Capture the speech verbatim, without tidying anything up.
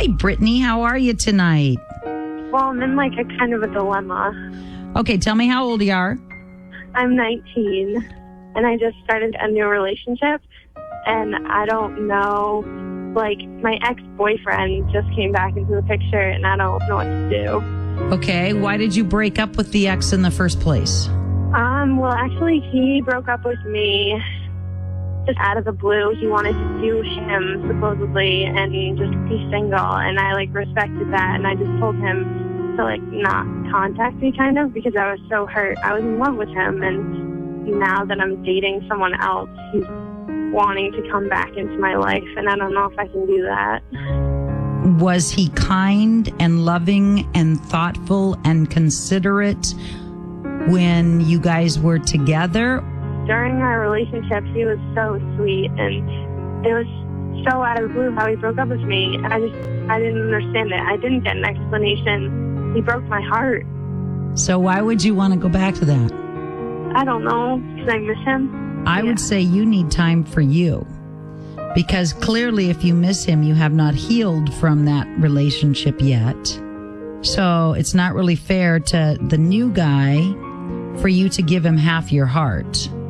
Hi, Brittany. How are you tonight? Well, I'm in like a kind of a dilemma. Okay, tell me how old you are. I'm nineteen, and I just started a new relationship, and I don't know, like, my ex-boyfriend just came back into the picture, and I don't know what to do. Okay, why did you break up with the ex in the first place? Um, well, actually, he broke up with me just out of the blue. He wanted to do him, supposedly, and just be single, and I, like, respected that, and I just told him to, like, not contact me, kind of, because I was so hurt. I was in love with him, and now that I'm dating someone else, he's wanting to come back into my life, and I don't know if I can do that. Was he kind and loving and thoughtful and considerate when you guys were together? During our relationship, he was so sweet, and it was so out of the blue how he broke up with me. I just, I didn't understand it. I didn't get an explanation. He broke my heart. So why would you want to go back to that? I don't know, because I miss him. I Yeah. would say you need time for you. Because clearly if you miss him, you have not healed from that relationship yet. So it's not really fair to the new guy for you to give him half your heart.